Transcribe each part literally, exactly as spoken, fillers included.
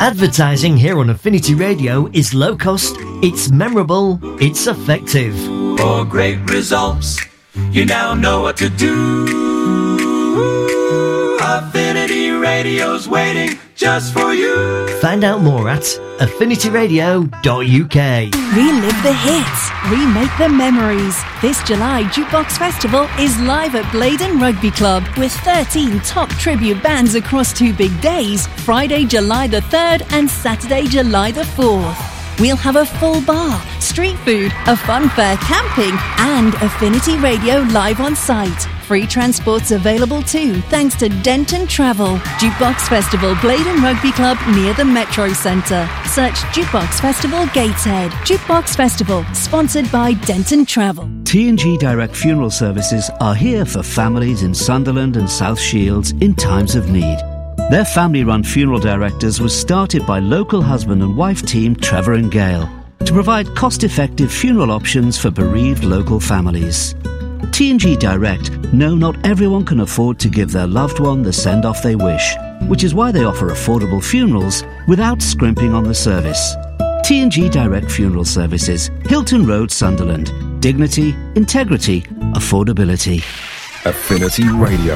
Advertising here on Affinity Radio is low cost, it's memorable, it's effective. For great results, you now know what to do. Affinity Radio's waiting just for you. Find out more at affinity radio dot U K. Relive the hits, remake the memories. This July, Jukebox Festival is live at Blaydon Rugby Club with thirteen top tribute bands across two big days, Friday, July the third and Saturday, July the fourth. We'll have a full bar, street food, a fun fair, camping and Affinity Radio live on site. Free transport's available too, thanks to Denton Travel. Jukebox Festival, Blaydon Rugby Club near the Metro Centre. Search Jukebox Festival Gateshead. Jukebox Festival, sponsored by Denton Travel. T and G Direct Funeral Services are here for families in Sunderland and South Shields in times of need. Their family-run funeral directors was started by local husband and wife team Trevor and Gail to provide cost-effective funeral options for bereaved local families. T and G Direct know not everyone can afford to give their loved one the send-off they wish, which is why they offer affordable funerals without scrimping on the service. T and G Direct Funeral Services, Hilton Road, Sunderland. Dignity, integrity, affordability. Affinity Radio.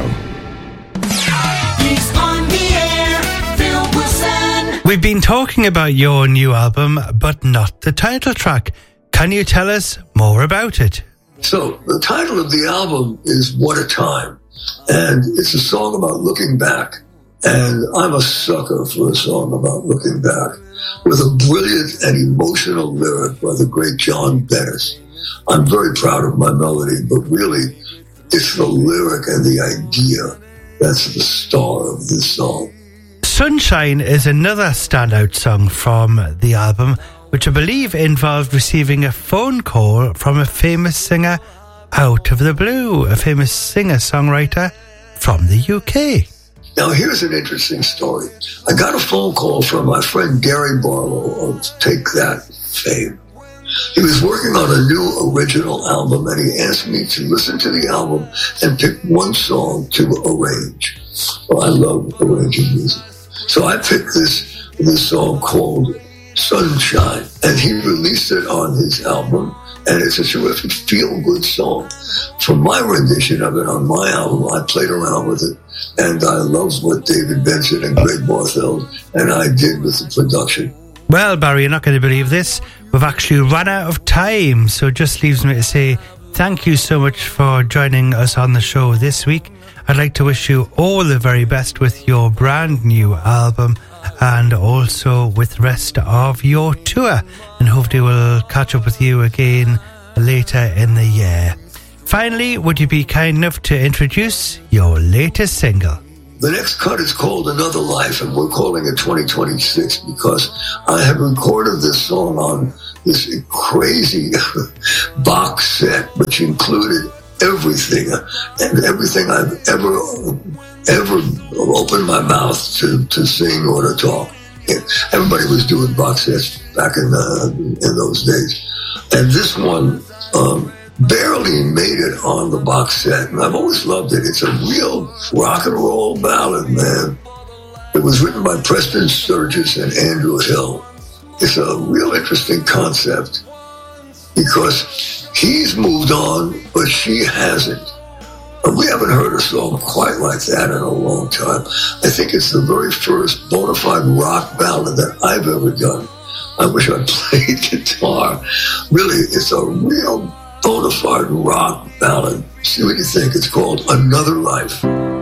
He's on the air, Phil Wilson. We've been talking about your new album, but not the title track. Can you tell us more about it? So the title of the album is What a Time, and it's a song about looking back, and I'm a sucker for a song about looking back, with a brilliant and emotional lyric by the great John Dennis. I'm very proud of my melody, but really it's the lyric and the idea that's the star of this song. Sunshine is another standout song from the album, which I believe involved receiving a phone call from a famous singer out of the blue, a famous singer-songwriter from the U K. Now, here's an interesting story. I got a phone call from my friend Gary Barlow of Take That fame. He was working on a new original album, and he asked me to listen to the album and pick one song to arrange. Well, I love arranging music. So I picked this, this song called Sunshine, and he released it on his album, and it's a terrific feel-good song. For my rendition of it on my album, I played around with it, and I love what David Benson and Greg Bartheld and I did with the production. Well, Barry, you're not going to believe this. We've actually run out of time, so it just leaves me to say thank you so much for joining us on the show this week. I'd like to wish you all the very best with your brand new album and also with the rest of your tour, and hopefully we'll catch up with you again later in the year. Finally, would you be kind enough to introduce your latest single? The next cut is called Another Life, and we're calling it twenty twenty-six because I have recorded this song on this crazy box set, which included everything, and everything I've ever, ever opened my mouth to, to sing or to talk. Everybody was doing box sets back in, uh, in those days. And this one um, barely made it on the box set, and I've always loved it. It's a real rock and roll ballad, man. It was written by Preston Sturgis and Andrew Hill. It's a real interesting concept because he's moved on, but she hasn't. And we haven't heard a song quite like that in a long time. I think it's the very first bona fide rock ballad that I've ever done. I wish I played guitar. Really, it's a real bona fide rock ballad. See what you think. It's called Another Life.